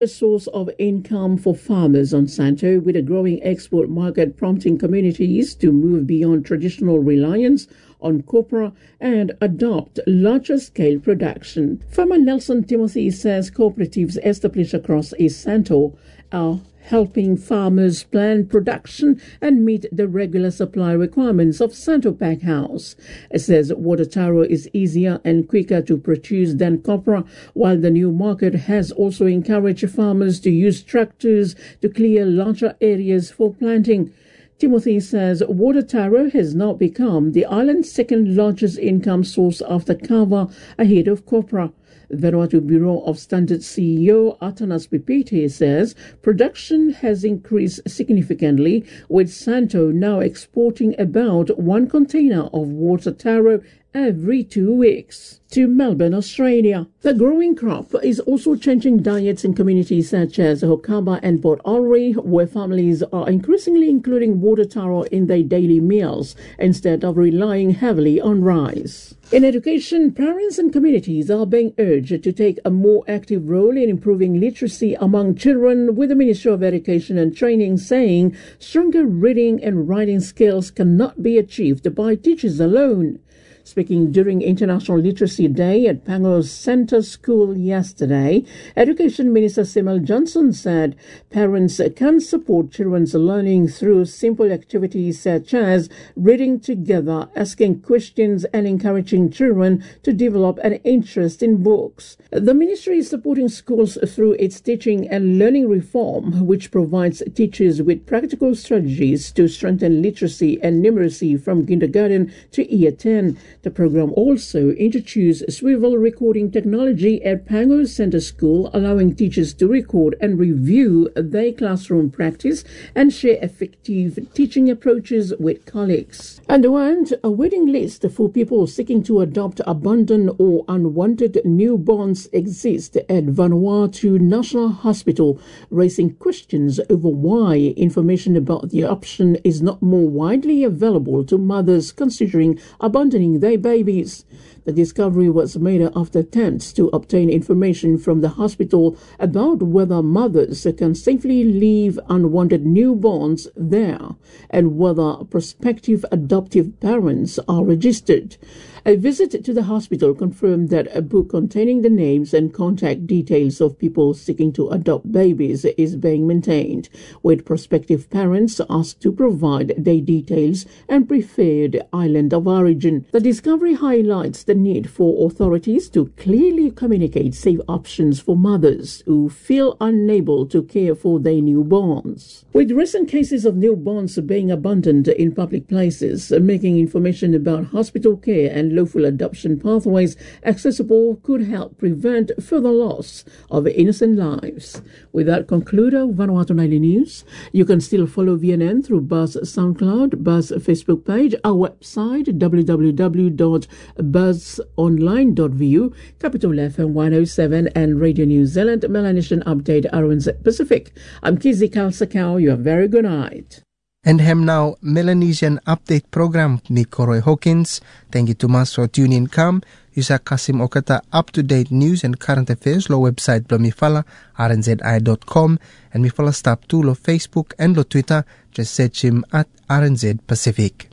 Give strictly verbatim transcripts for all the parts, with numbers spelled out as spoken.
A source of income for farmers on Santo, with a growing export market prompting communities to move beyond traditional reliance on copra and adopt larger-scale production. Farmer Nelson Timothy says cooperatives established across East Santo are helping farmers plan production and meet the regular supply requirements of Santo Pack House. It says water taro is easier and quicker to produce than copra, while the new market has also encouraged farmers to use tractors to clear larger areas for planting. Timothy says water taro has now become the island's second largest income source after kava, ahead of copra. Vanuatu Bureau of Standards C E O Atanas Pipite says production has increased significantly, with Santo now exporting about one container of water taro every two weeks to Melbourne, Australia. The growing crop is also changing diets in communities such as Hokaba and Port Albury, where families are increasingly including water taro in their daily meals instead of relying heavily on rice. In education, parents and communities are being urged to take a more active role in improving literacy among children, with the Ministry of Education and Training saying stronger reading and writing skills cannot be achieved by teachers alone. Speaking during International Literacy Day at Pango's Centre School yesterday, Education Minister Simel Johnson said parents can support children's learning through simple activities such as reading together, asking questions, and encouraging children to develop an interest in books. The ministry is supporting schools through its teaching and learning reform, which provides teachers with practical strategies to strengthen literacy and numeracy from kindergarten to year ten. The program also introduced swivel recording technology at Pango Centre School, allowing teachers to record and review their classroom practice and share effective teaching approaches with colleagues. And and a waiting list for people seeking to adopt abandoned or unwanted newborns exists at Vanuatu National Hospital, raising questions over why information about the option is not more widely available to mothers considering abandoning their babies. The discovery was made after attempts to obtain information from the hospital about whether mothers can safely leave unwanted newborns there and whether prospective adoptive parents are registered. A visit to the hospital confirmed that a book containing the names and contact details of people seeking to adopt babies is being maintained, with prospective parents asked to provide their details and preferred island of origin. The discovery highlights the need for authorities to clearly communicate safe options for mothers who feel unable to care for their newborns. With recent cases of newborns being abandoned in public places, making information about hospital care and lawful adoption pathways accessible could help prevent further loss of innocent lives. With that conclude our Vanuatu Nightly News. You can still follow V N N through Buzz SoundCloud, Buzz Facebook page, our website w w w dot buzz online dot v u, Capital F M one oh seven and Radio New Zealand Melanesian Update R N Z Pacific. I'm Kizzy Kalsakau. You have a very good night. And hem now Melanesian Update program ni Koroy Hawkins. Thank you to mas for tuning come. Yusa Kasim Okata up-to-date news and current affairs lo website blo mifala r n z i dot com and mifala stop to lo Facebook and lo Twitter. Just search him at R N Z Pacific.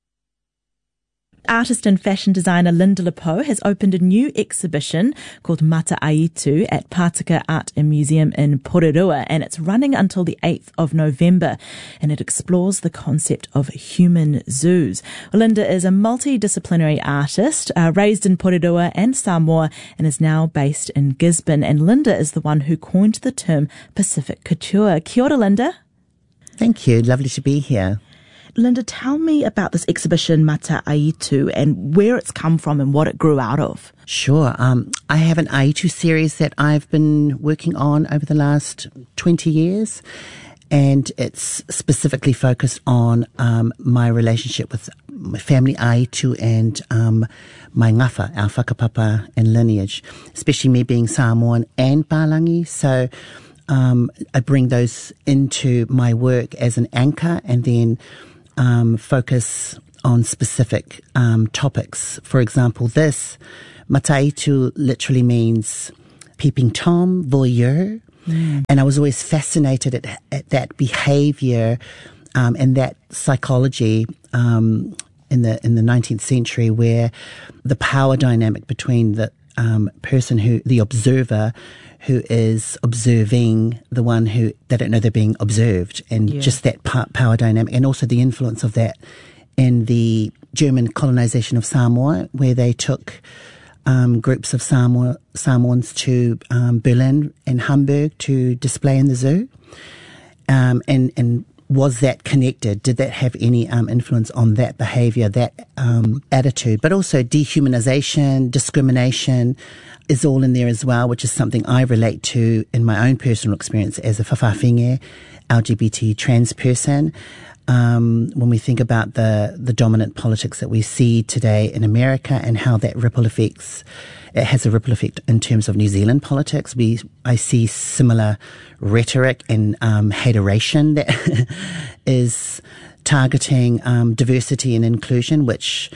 Artist and fashion designer Linda Lepo has opened a new exhibition called Mata Aitu at Pātika Art and Museum in Porirua, and it's running until the eighth of November, and it explores the concept of human zoos. Well, Linda is a multidisciplinary artist, uh, raised in Porirua and Samoa, and is now based in Gisborne, and Linda is the one who coined the term Pacific Couture. Kia ora, Linda. Thank you. Lovely to be here. Linda, tell me about this exhibition Mata Aitu and where it's come from and what it grew out of. Sure. Um, I have an Aitu series that I've been working on over the last twenty years, and it's specifically focused on um, my relationship with my family Aitu and um, my ngafa, our whakapapa and lineage, especially me being Samoan and Palangi. So um, I bring those into my work as an anchor, and then Um, focus on specific um, topics. For example, this Mataitu literally means peeping Tom, voyeur, Mm. And I was always fascinated at, at that behavior um, and that psychology um, in the in the nineteenth century, where the power dynamic between the um, person who, the observer, who is observing the one who they don't know they're being observed, and yeah. just that power dynamic, and also the influence of that in the German colonization of Samoa, where they took um, groups of Samoa, Samoans to um, Berlin and Hamburg to display in the zoo, um, and and was that connected? Did that have any um, influence on that behavior, that um, attitude? But also dehumanization, discrimination is all in there as well, which is something I relate to in my own personal experience as a whawhawhinge, L G B T trans person. Um, when we think about the, the dominant politics that we see today in America and how that ripple effects, it has a ripple effect in terms of New Zealand politics. We, I see similar rhetoric and um, hateration that is targeting um, diversity and inclusion, which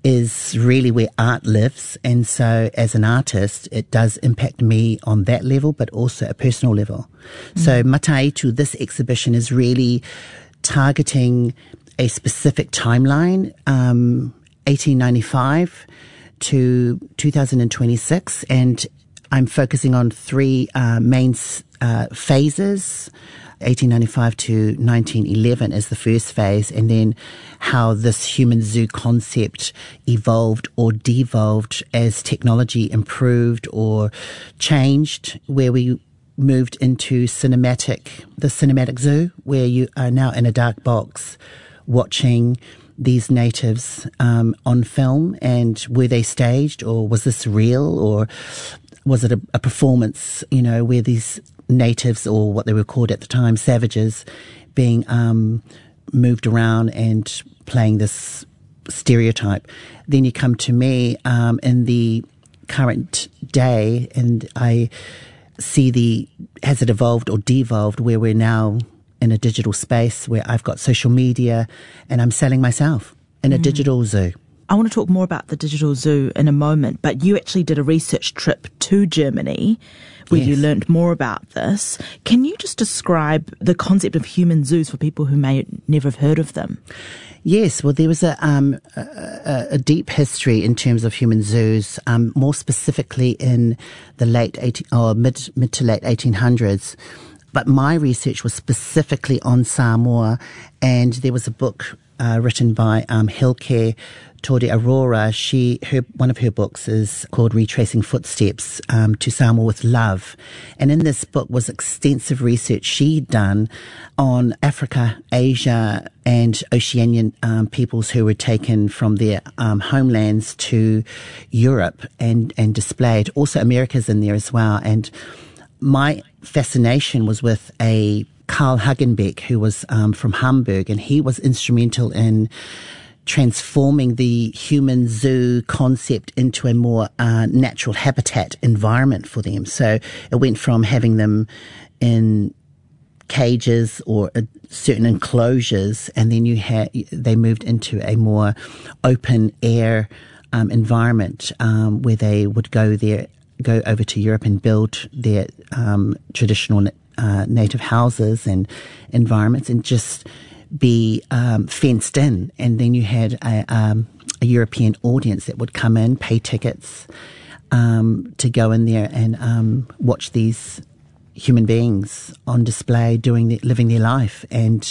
is really where art lives. And so as an artist, it does impact me on that level, but also a personal level. Mm-hmm. So Mataitu, this exhibition is really targeting a specific timeline, um, eighteen ninety-five to two thousand twenty-six, and I'm focusing on three uh, main uh, phases. eighteen ninety-five to nineteen eleven is the first phase, and then how this human zoo concept evolved or devolved as technology improved or changed, where we moved into cinematic, the cinematic zoo, where you are now in a dark box watching these natives um, on film, and were they staged, or was this real, or was it a, a performance, you know, where these natives, or what they were called at the time, savages, being um, moved around and playing this stereotype. Then you come to me um, in the current day, and I see the, has it evolved or devolved, where we're now in a digital space where I've got social media and I'm selling myself in a mm. digital zoo. I want to talk more about the digital zoo in a moment, but you actually did a research trip to Germany where yes. you learned more about this. Can you just describe the concept of human zoos for people who may never have heard of them? Yes, well, there was a, um, a, a deep history in terms of human zoos, um, more specifically in the late eighteen, or mid, mid to late eighteen hundreds. But my research was specifically on Samoa, and there was a book uh, written by um, Hilke Tode Aurora. She, her, one of her books is called Retracing Footsteps um, to Samoa with Love. And in this book was extensive research she'd done on Africa, Asia, and Oceanian um, peoples who were taken from their um, homelands to Europe and, and displayed. Also America's in there as well. And my fascination was with a Karl Hagenbeck, who was um, from Hamburg, and he was instrumental in transforming the human zoo concept into a more uh, natural habitat environment for them. So it went from having them in cages or uh, certain enclosures, and then you had they moved into a more open air um, environment um, where they would go there, go over to Europe and build their um, traditional uh, native houses and environments, and just be um, fenced in. And then you had a, um, a European audience that would come in, pay tickets um, to go in there and um, watch these human beings on display doing the, living their life. And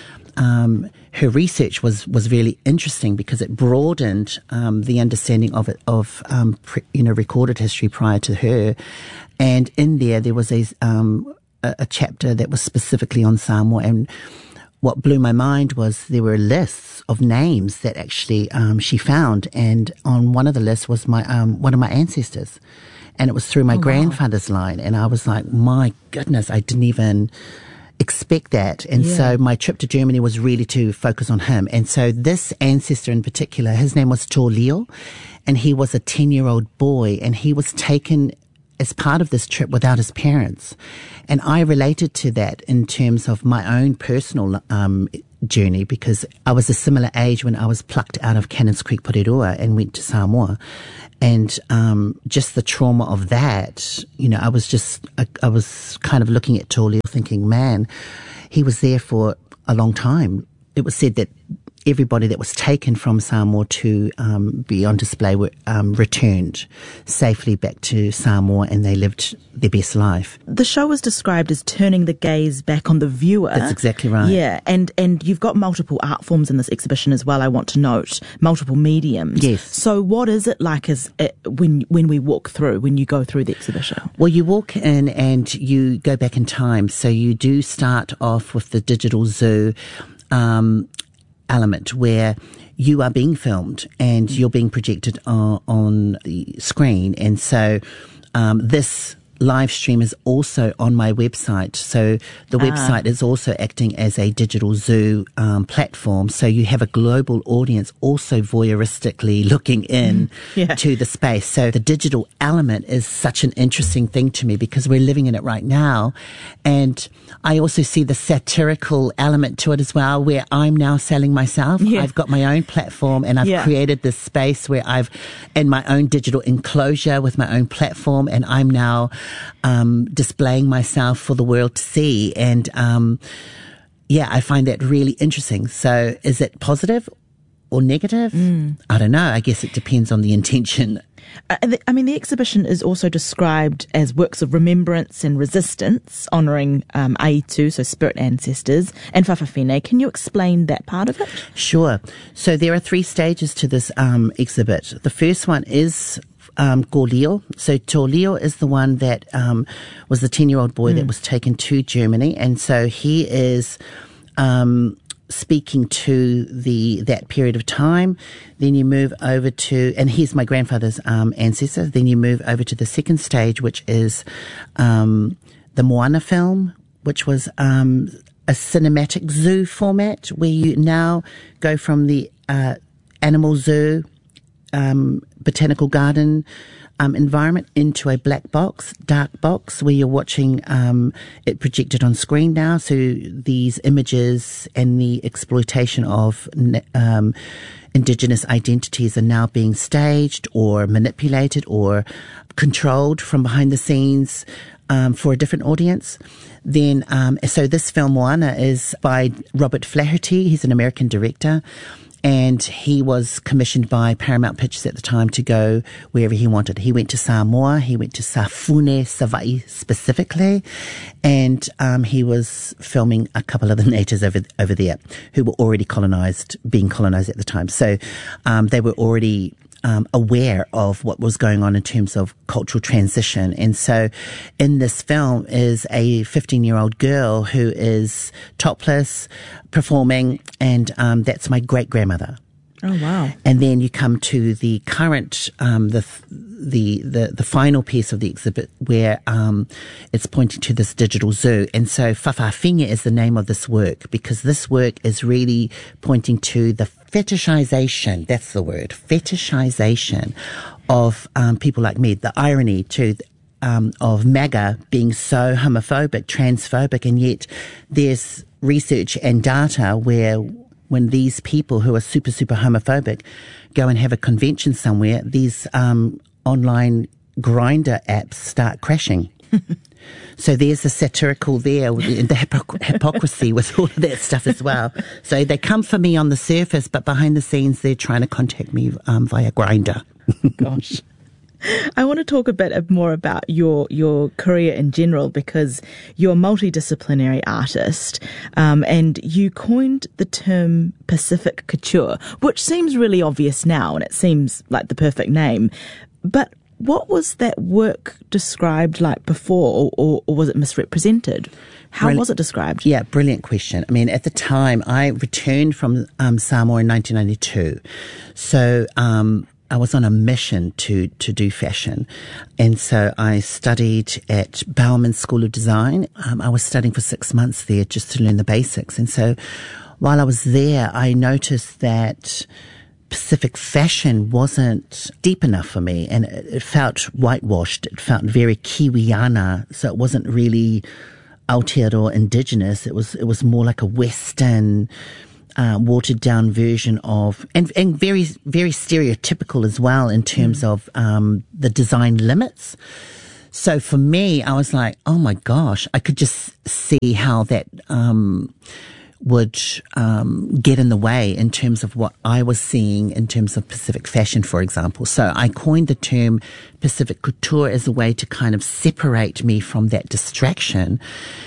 um, her research was was really interesting because it broadened um, the understanding of it of um, pre, you know recorded history prior to her. And in there there was a um, a, a chapter that was specifically on Samoa, and what blew my mind was there were lists of names that actually um, she found, and on one of the lists was my um, one of my ancestors, and it was through my oh, grandfather's wow. line. And I was like, my goodness, I didn't even expect that. And yeah. so my trip to Germany was really to focus on him. And so this ancestor in particular, his name was Tor Leo, and he was a ten-year-old boy, and he was taken as part of this trip without his parents. And I related to that in terms of my own personal um, journey because I was a similar age when I was plucked out of Cannons Creek, Porirua, and went to Samoa. And um, just the trauma of that, you know, I was just, I, I was kind of looking at Tōleo thinking, man, he was there for a long time. It was said that everybody that was taken from Samoa to um, be on display were um, returned safely back to Samoa, and they lived their best life. The show was described as turning the gaze back on the viewer. That's exactly right. Yeah, and, and you've got multiple art forms in this exhibition as well, I want to note, multiple mediums. Yes. So what is it like as it, when when we walk through, when you go through the exhibition? Well, you walk in and you go back in time. So you do start off with the digital zoo um element where you are being filmed and you're being projected on, on the screen. And so um, this live stream is also on my website. So the ah. website is also acting as a digital zoo um, platform. So you have a global audience also voyeuristically looking in yeah. to the space. So the digital element is such an interesting thing to me because we're living in it right now. And I also see the satirical element to it as well, where I'm now selling myself. Yeah. I've got my own platform and I've yeah. created this space where I've in my own digital enclosure with my own platform, and I'm now um, displaying myself for the world to see. And um, yeah, I find that really interesting. So is it positive or negative? Mm. I don't know. I guess it depends on the intention. Uh, the, I mean, the exhibition is also described as works of remembrance and resistance, honouring um, Aitu, so spirit ancestors, and Whawhawhine. Can you explain that part of it? Sure. So there are three stages to this um, exhibit. The first one is um, Tōleo. So Tōleo is the one that um, was the ten-year-old boy mm. that was taken to Germany, and so he is Um, speaking to the that period of time. Then you move over to, and here's my grandfather's um, ancestor. Then you move over to the second stage, which is um, the Moana film, which was um, a cinematic zoo format, where you now go from the uh, animal zoo, um, botanical garden Um, environment into a black box, dark box, where you're watching um, it projected on screen now. So these images and the exploitation of um, Indigenous identities are now being staged or manipulated or controlled from behind the scenes um, for a different audience. Then, um, so this film Moana is by Robert Flaherty. He's an American director. And he was commissioned by Paramount Pictures at the time to go wherever he wanted. He went to Samoa, he went to Safune, Savaii specifically, and um, he was filming a couple of the natives over over there who were already colonized, being colonized at the time. So um, they were already Um, aware of what was going on in terms of cultural transition. And so in this film is a fifteen-year-old girl who is topless, performing, and um, that's my great-grandmother. Oh, wow. And then you come to the current, um, the, the, the, the final piece of the exhibit where, um, it's pointing to this digital zoo. And so Whawhawhine is the name of this work, because this work is really pointing to the fetishization, that's the word, fetishization of, um, people like me. The irony too, um, of MAGA being so homophobic, transphobic, and yet there's research and data where when these people who are super, super homophobic go and have a convention somewhere, these um, online Grindr apps start crashing. So there's the satirical there, the hypocr- hypocrisy with all of that stuff as well. So they come for me on the surface, but behind the scenes they're trying to contact me um, via Grindr. Gosh. I want to talk a bit more about your your career in general, because you're a multidisciplinary artist, um, and you coined the term Pacific Couture, which seems really obvious now, and it seems like the perfect name. But what was that work described like before, or, or was it misrepresented? How Brilliant. was it described? Yeah, brilliant question. I mean, at the time, I returned from um, Samoa in nineteen ninety-two. So, um, I was on a mission to, to do fashion. And so I studied at Bauman School of Design. Um, I was studying for six months there just to learn the basics. And so while I was there, I noticed that Pacific fashion wasn't deep enough for me, and it, it felt whitewashed. It felt very Kiwiana. So it wasn't really Aotearoa indigenous. It was, it was more like a Western uh, watered down version of, and, and very, very stereotypical as well in terms mm. of um, the design limits. So for me, I was like, oh my gosh, I could just see how that um, would um, get in the way in terms of what I was seeing in terms of Pacific fashion, for example. So I coined the term Pacific couture as a way to kind of separate me from that distraction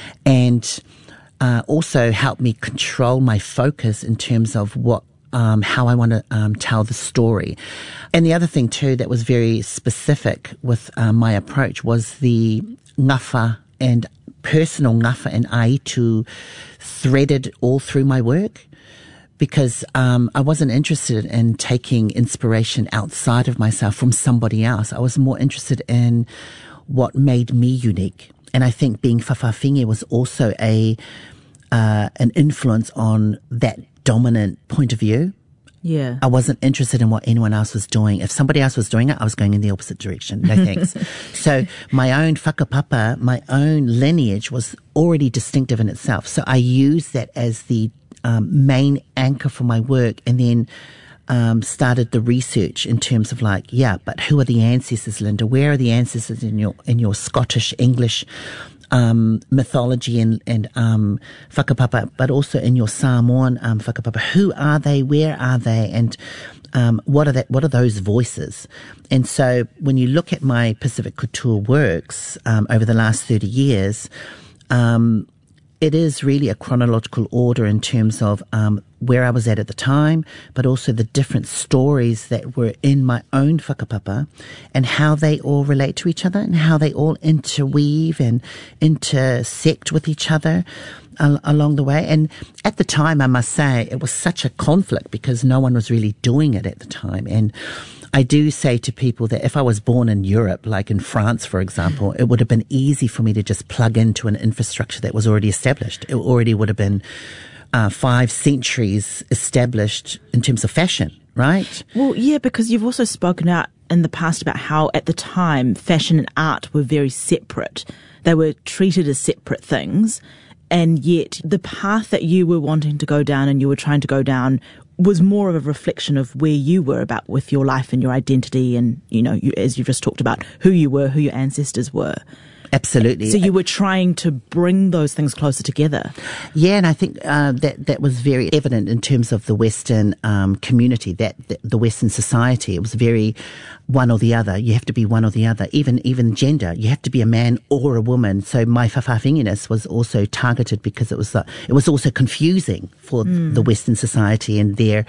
and uh, also help me control my focus in terms of what Um, how I want to um, tell the story. And the other thing too that was very specific with um, my approach was the ngafa and personal ngafa and aitu threaded all through my work, because um, I wasn't interested in taking inspiration outside of myself from somebody else. I was more interested in what made me unique. And I think being whawhawhingi was also a uh, an influence on that dominant point of view. Yeah. I wasn't interested in what anyone else was doing. If somebody else was doing it, I was going in the opposite direction. No thanks. So my own whakapapa, my own lineage was already distinctive in itself. So I used that as the um, main anchor for my work, and then um, started the research in terms of like, yeah, but who are the ancestors, Linda? Where are the ancestors in your in your Scottish, English Um, mythology and, and um, whakapapa, but also in your Samoan um, whakapapa. Who are they? Where are they? And um, what are that? What are those voices? And so when you look at my Pacific couture works um, over the last thirty years, um, it is really a chronological order in terms of um, where I was at at the time, but also the different stories that were in my own whakapapa and how they all relate to each other and how they all interweave and intersect with each other al- along the way. And at the time, I must say, it was such a conflict because no one was really doing it at the time. And I do say to people that if I was born in Europe, like in France, for example, it would have been easy for me to just plug into an infrastructure that was already established. It already would have been uh, five centuries established in terms of fashion, right? Well, yeah, because you've also spoken out in the past about how at the time fashion and art were very separate. They were treated as separate things. And yet the path that you were wanting to go down and you were trying to go down was more of a reflection of where you were about with your life and your identity and, you know, you, as you've just talked about, who you were, who your ancestors were. Absolutely. So you were trying to bring those things closer together. Yeah, and I think uh, that that was very evident in terms of the Western um, community, that, that the Western society. It was very one or the other. You have to be one or the other. Even even gender, you have to be a man or a woman. So my whawhawhinginess was also targeted because it was uh, it was also confusing for mm. the Western society and their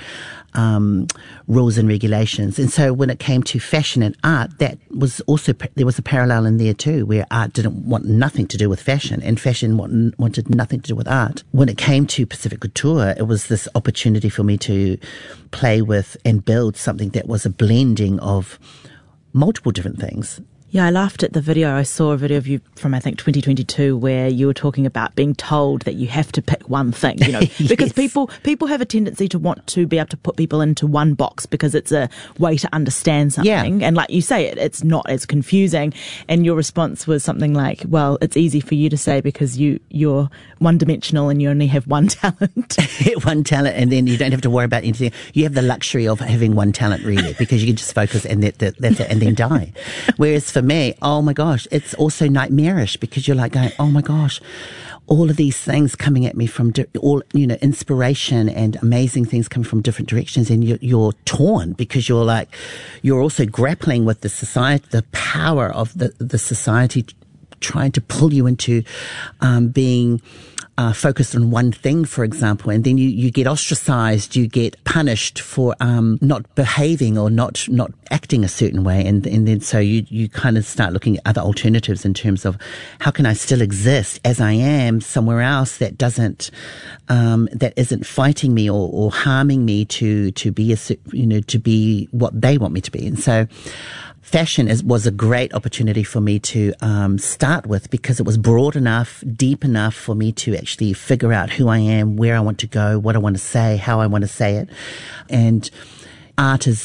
um, rules and regulations. And so when it came to fashion and art, that was also there was a parallel in there too, where art didn't want nothing to do with fashion and fashion want, wanted nothing to do with art. When it came to Pacific couture, it was this opportunity for me to play with and build something that was a blending of multiple different things. Yeah, I laughed at the video. I saw a video of you from, I think, twenty twenty-two where you were talking about being told that you have to pick one thing, you know, yes. because people people have a tendency to want to be able to put people into one box because it's a way to understand something. Yeah. And like you say, it, it's not as confusing. And your response was something like, well, it's easy for you to say because you, you're one-dimensional and you only have one talent. One talent, and then you don't have to worry about anything. You have the luxury of having one talent, really, because you can just focus and that, that, that's it, and then die. Whereas for me, oh my gosh, it's also nightmarish because you're like going, oh my gosh, all of these things coming at me from di- all, you know, inspiration and amazing things coming from different directions, and you're, you're torn because you're like, you're also grappling with the society, the power of the, the society trying to pull you into um, being Uh, focused on one thing, for example, and then you, you get ostracized, you get punished for um, not behaving or not not acting a certain way, and and then so you, you kind of start looking at other alternatives in terms of how can I still exist as I am somewhere else that doesn't um, that isn't fighting me or, or harming me to to be a you know to be what they want me to be, and so. Fashion is, was a great opportunity for me to um, start with because it was broad enough, deep enough for me to actually figure out who I am, where I want to go, what I want to say, how I want to say it. And art is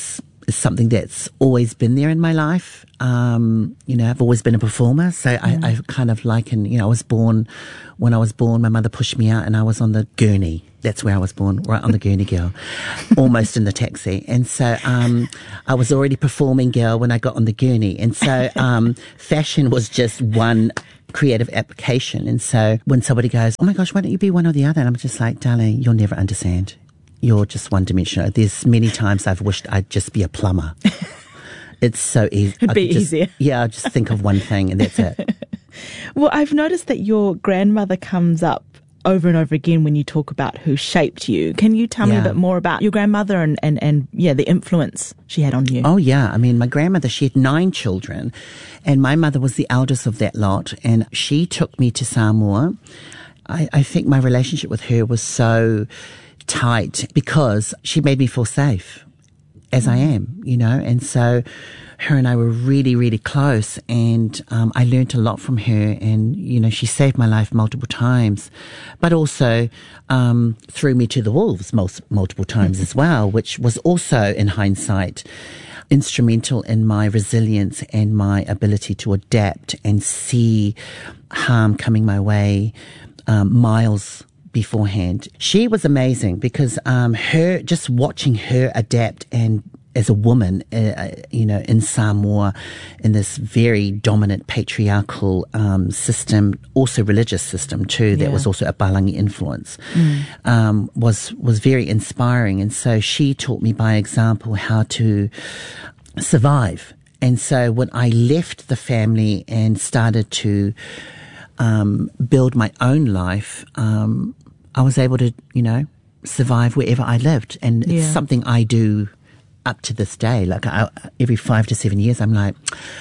is something that's always been there in my life. Um, you know, I've always been a performer. So mm. I, I kind of liken, you know, I was born, when I was born, my mother pushed me out and I was on the gurney. That's where I was born, right on the gurney, girl, almost in the taxi. And so um, I was already performing, girl, when I got on the gurney. And so um, fashion was just one creative application. And so when somebody goes, oh my gosh, why don't you be one or the other? And I'm just like, darling, you'll never understand. You're just one dimensional. There's many times I've wished I'd just be a plumber. It's so easy. It'd be just, easier. Yeah, I just think of one thing and that's it. Well, I've noticed that your grandmother comes up over and over again when you talk about who shaped you. Can you tell yeah. me a bit more about your grandmother and, and, and yeah, the influence she had on you? Oh, yeah. I mean, my grandmother, she had nine children and my mother was the eldest of that lot and she took me to Samoa. I, I think my relationship with her was so tight because she made me feel safe as I am, you know, and so her and I were really, really close and um, I learned a lot from her and, you know, she saved my life multiple times, but also um, threw me to the wolves most, multiple times as well, which was also, in hindsight, instrumental in my resilience and my ability to adapt and see harm coming my way um, miles beforehand. She was amazing because um, her, just watching her adapt and as a woman, uh, you know, in Samoa, in this very dominant patriarchal um, system, also religious system too, that yeah. was also a Palangi influence, mm. um, was was very inspiring. And so she taught me by example how to survive. And so when I left the family and started to um, build my own life, um, I was able to, you know, survive wherever I lived. And yeah. it's something I do up to this day. Like I, every five to seven years, I'm like,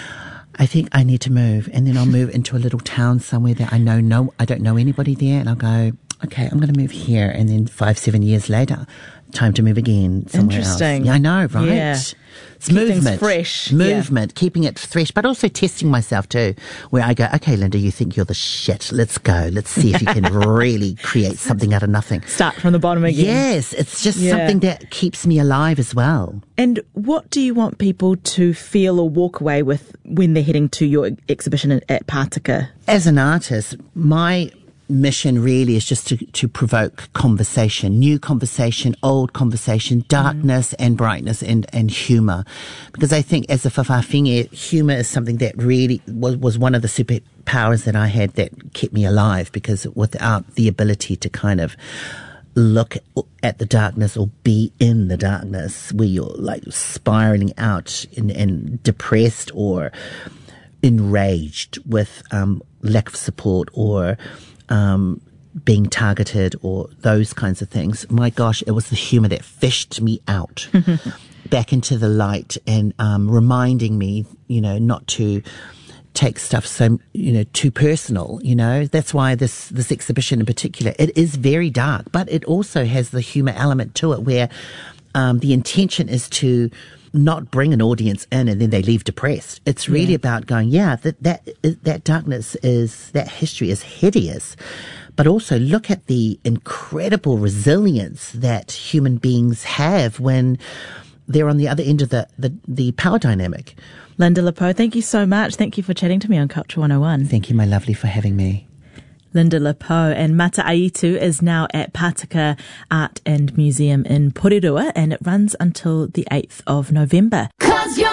I think I need to move. And then I'll move into a little town somewhere that I know no, I don't know anybody there. And I'll go, okay, I'm going to move here. And then five, seven years later, time to move again somewhere Interesting. else. Yeah, I know, right? Yeah. It's Keep movement. things fresh. Movement, yeah. keeping it fresh, but also testing myself too, where I go, okay, Linda, you think you're the shit. Let's go. Let's see if you can really create something out of nothing. Start from the bottom again. Yes, it's just yeah. something that keeps me alive as well. And what do you want people to feel or walk away with when they're heading to your exhibition at Pātika? As an artist, my mission really is just to, to provoke conversation, new conversation, old conversation, darkness mm. and brightness and, and humour. Because I think as a whawhawhinge, humour is something that really was, was one of the superpowers that I had that kept me alive, because without the ability to kind of look at the darkness or be in the darkness where you're like spiraling out and, and depressed or enraged with um, lack of support or Um, being targeted or those kinds of things. My gosh, it was the humour that fished me out back into the light and um, reminding me, you know, not to take stuff so, you know, too personal, you know. That's why this, this exhibition in particular, it is very dark, but it also has the humour element to it where um, the intention is to not bring an audience in and then they leave depressed. It's really yeah. about going, yeah, that, that, that darkness is, that history is hideous, but also look at the incredible resilience that human beings have when they're on the other end of the, the, the power dynamic. Linda Lepoe, thank you so much. Thank you for chatting to me on Culture one oh one. Thank you, my lovely, for having me. Linda Lepoe, and Mata Aitu is now at Pātika Art and Museum in Porirua, and it runs until the eighth of November. 'Cause you're